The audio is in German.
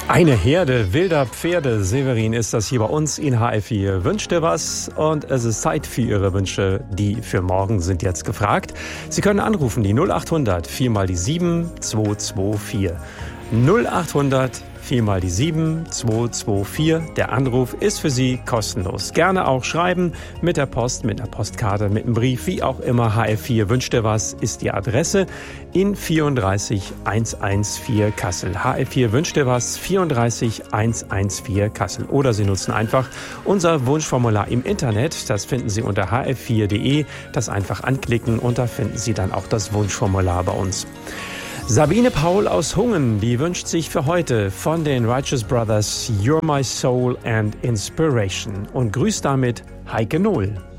Eine Herde wilder Pferde, Severin, ist das hier bei uns in HR4. Wünscht ihr was? Und es ist Zeit für Ihre Wünsche. Die für morgen sind jetzt gefragt. Sie können anrufen, die 0800 4 mal die 7 224. 0800 4 mal die 7 224. Der Anruf ist für Sie kostenlos. Gerne auch schreiben mit der Post, mit einer Postkarte, mit einem Brief, wie auch immer. HR4 wünscht ihr was, ist die Adresse in 34114 Kassel. HR4 wünscht ihr was, 34114 Kassel. Oder Sie nutzen einfach unser Wunschformular im Internet. Das finden Sie unter hr4.de. Das einfach anklicken und da finden Sie dann auch das Wunschformular bei uns. Sabine Paul aus Hungen, die wünscht sich für heute von den Righteous Brothers You're My Soul and Inspiration und grüßt damit Heike Nohl.